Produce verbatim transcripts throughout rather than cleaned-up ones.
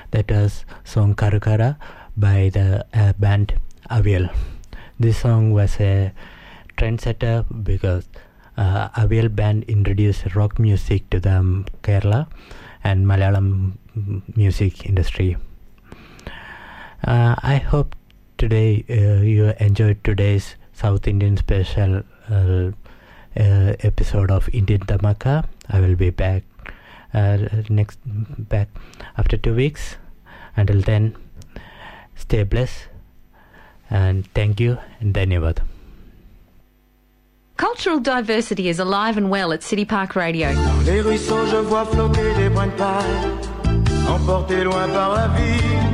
That was song Karukara by the uh, band Avial. This song was a trendsetter because uh, Avial band introduced rock music to the um, Kerala and Malayalam music industry. Uh, I hope today uh, you enjoyed today's South Indian special uh, uh, episode of Indian Dhamaka. I will be back uh, next back after two weeks. Until then, stay blessed and thank you and dhanyavad. Cultural diversity is alive and well at City Park Radio. Dans les ruisseaux, je vois flotter des brins de paille, emportés loin par la vie.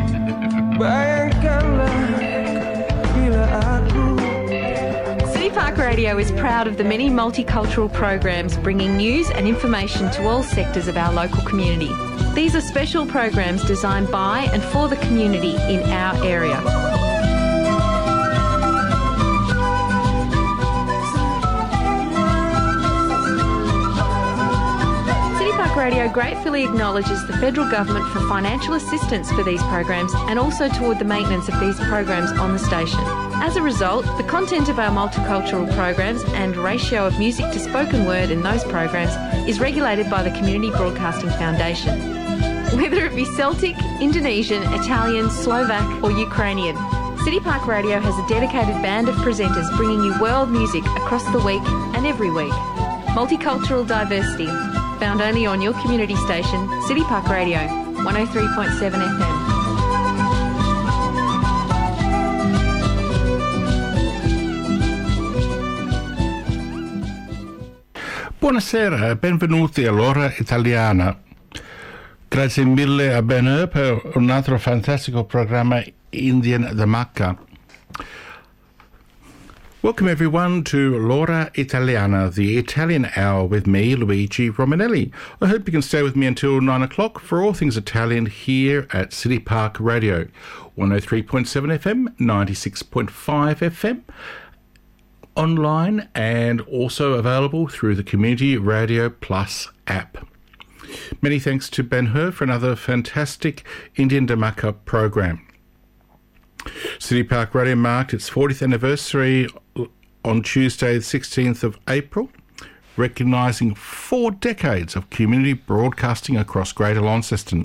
City Park Radio is proud of the many multicultural programs bringing news and information to all sectors of our local community. These are special programs designed by and for the community in our area. Radio gratefully acknowledges the federal government for financial assistance for these programs and also toward the maintenance of these programs on the station. As a result, the content of our multicultural programs and ratio of music to spoken word in those programs is regulated by the Community Broadcasting Foundation. Whether it be Celtic, Indonesian, Italian, Slovak or Ukrainian, City Park Radio has a dedicated band of presenters bringing you world music across the week and every week. Multicultural diversity, found only on your community station, City Park Radio, one oh three point seven F M. Buonasera, benvenuti all'Ora Italiana. Grazie mille a Ben Hur per un altro fantastico programma Indian Dhamaka. Welcome everyone to L'Ora Italiana, the Italian Hour with me, Luigi Romanelli. I hope you can stay with me until nine o'clock for all things Italian here at City Park Radio, one oh three point seven F M, ninety-six point five F M, online and also available through the Community Radio Plus app. Many thanks to Ben Hur for another fantastic Indian Dhamaka program. City Park Radio marked its fortieth anniversary on Tuesday the sixteenth of April, recognising four decades of community broadcasting across Greater Launceston.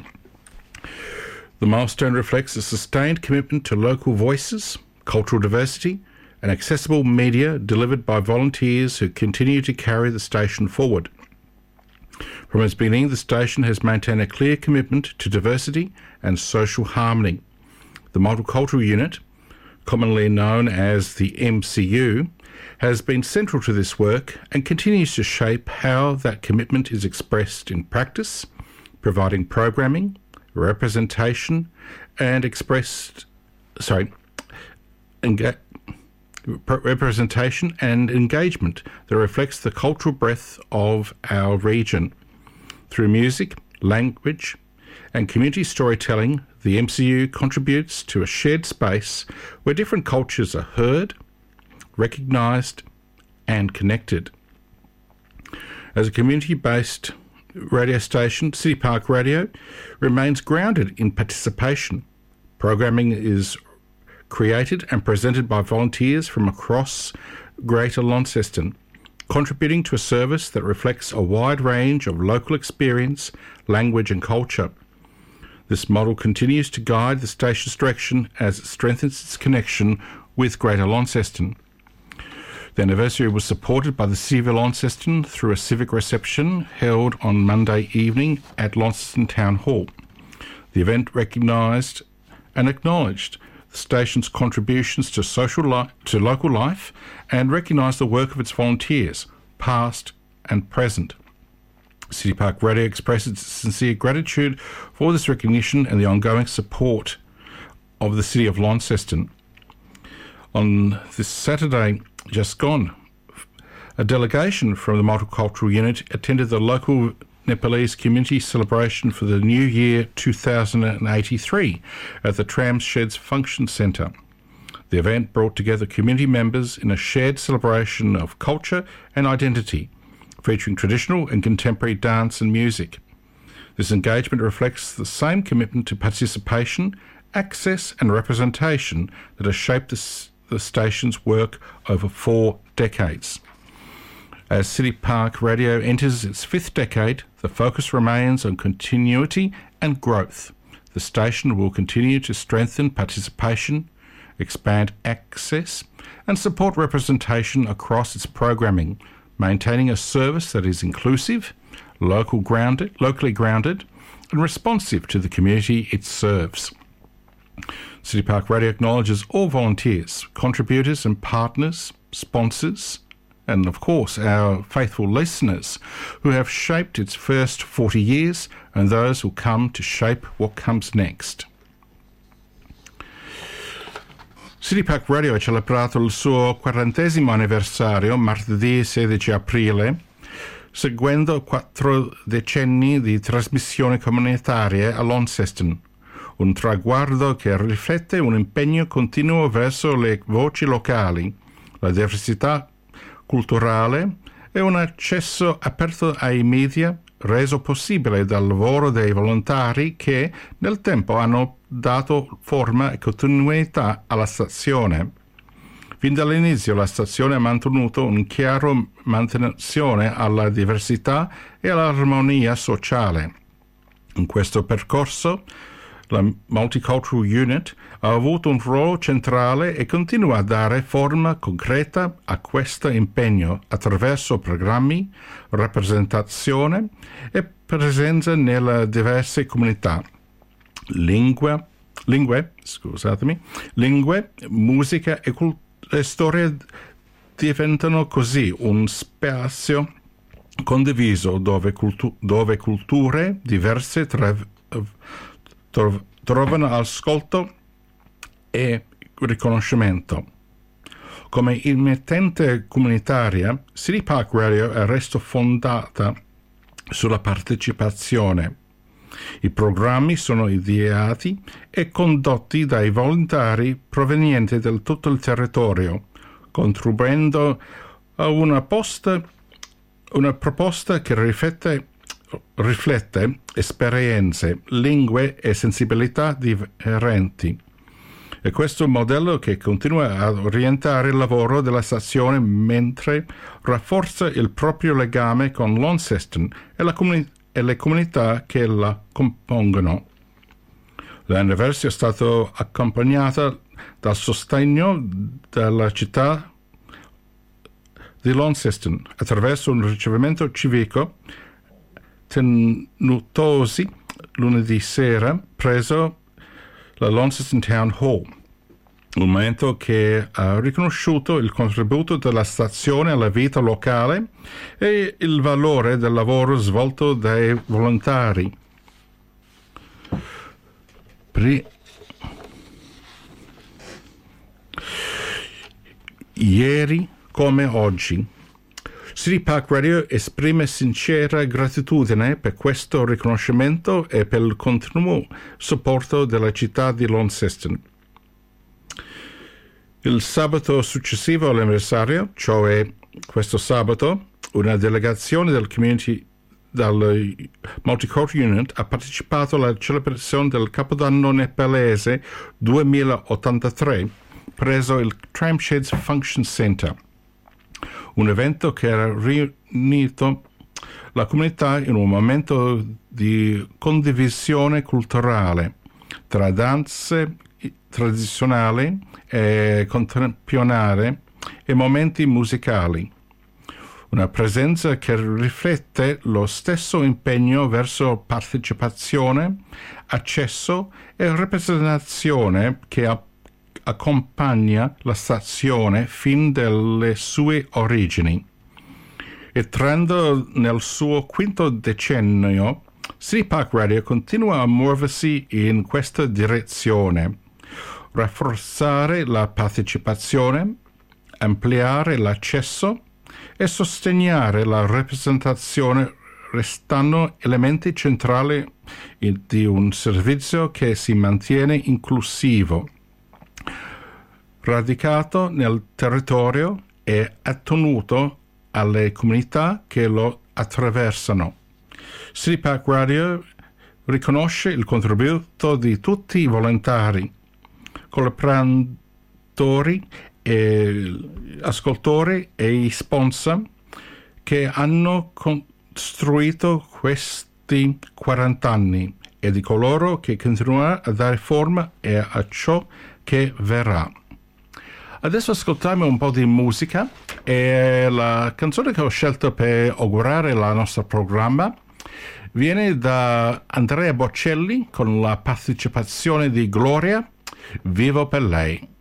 The milestone reflects a sustained commitment to local voices, cultural diversity and accessible media delivered by volunteers who continue to carry the station forward. From its beginning, the station has maintained a clear commitment to diversity and social harmony. The Multicultural Unit, commonly known as the M C U, has been central to this work and continues to shape how that commitment is expressed in practice, providing programming, representation, and expressed, sorry, enga- representation and engagement that reflects the cultural breadth of our region. Through music, language, and community storytelling, the M C U contributes to a shared space where different cultures are heard, recognised and connected. As a community-based radio station, City Park Radio remains grounded in participation. Programming is created and presented by volunteers from across Greater Launceston, contributing to a service that reflects a wide range of local experience, language and culture. This model continues to guide the station's direction as it strengthens its connection with Greater Launceston. The anniversary was supported by the City of Launceston through a civic reception held on Monday evening at Launceston Town Hall. The event recognised and acknowledged the station's contributions to social li- to local life and recognised the work of its volunteers, past and present. City Park Radio expresses its sincere gratitude for this recognition and the ongoing support of the City of Launceston. On this Saturday just gone, a delegation from the Multicultural Unit attended the local Nepalese community celebration for the New Year two thousand eighty-three at the Tram Sheds Function Centre. The event brought together community members in a shared celebration of culture and identity, featuring traditional and contemporary dance and music. This engagement reflects the same commitment to participation, access and representation that has shaped the, the station's work over four decades. As City Park Radio enters its fifth decade, the focus remains on continuity and growth. The station will continue to strengthen participation, expand access, and support representation across its programming, maintaining a service that is inclusive, local grounded, locally grounded, and responsive to the community it serves. City Park Radio acknowledges all volunteers, contributors and partners, sponsors, and of course our faithful listeners who have shaped its first forty years and those who come to shape what comes next. City Park Radio ha celebrato il suo quarantesimo anniversario martedì sedici aprile, seguendo quattro decenni di trasmissioni comunitarie a Launceston, un traguardo che riflette un impegno continuo verso le voci locali, la diversità culturale e un accesso aperto ai media reso possibile dal lavoro dei volontari che nel tempo hanno dato forma e continuità alla stazione. Fin dall'inizio la stazione ha mantenuto un chiaro mantenzione alla diversità e all'armonia sociale. In questo percorso la Multicultural Unit ha avuto un ruolo centrale e continua a dare forma concreta a questo impegno attraverso programmi, rappresentazione e presenza nelle diverse comunità. Lingue, lingue, scusatemi, lingue, musica e cultura. Le storie diventano così un spazio condiviso dove, cultu- dove culture diverse tra- tro- trovano ascolto e riconoscimento. Come emittente comunitaria, City Park Radio è resto fondata sulla partecipazione. I programmi sono ideati e condotti dai volontari provenienti da tutto il territorio, contribuendo a una, posta, una proposta che riflette, riflette esperienze, lingue e sensibilità differenti. È questo modello che continua a orientare il lavoro della stazione mentre rafforza il proprio legame con Launceston e la comunità e le comunità che la compongono. L'anniversario è stato accompagnato dal sostegno della città di Launceston attraverso un ricevimento civico tenutosi lunedì sera presso la Launceston Town Hall, un momento che ha riconosciuto il contributo della stazione alla vita locale e il valore del lavoro svolto dai volontari. Pri- Ieri come oggi, City Park Radio esprime sincera gratitudine per questo riconoscimento e per il continuo supporto della città di Launceston. Il sabato successivo all'anniversario, cioè questo sabato, una delegazione del community dal Multicultural Unit ha partecipato alla celebrazione del Capodanno nepalese duemilaottantatré presso il Tramsheds Function Center, un evento che ha riunito la comunità in un momento di condivisione culturale tra danze tradizionali e contemporanee e momenti musicali. Una presenza che riflette lo stesso impegno verso partecipazione, accesso e rappresentazione che a- accompagna la stazione fin dalle sue origini. Entrando nel suo quinto decennio, City Park Radio continua a muoversi in questa direzione: rafforzare la partecipazione, ampliare l'accesso e sostenere la rappresentazione restando elementi centrali di un servizio che si mantiene inclusivo, radicato nel territorio e attenuto alle comunità che lo attraversano. City Park Radio riconosce il contributo di tutti i volontari, collaboratori, e ascoltatori e sponsor che hanno costruito questi quaranta anni e di coloro che continueranno a dare forma a ciò che verrà. Adesso ascoltiamo un po' di musica e la canzone che ho scelto per augurare il nostro programma viene da Andrea Bocelli con la partecipazione di Gloria, Vivo per lei.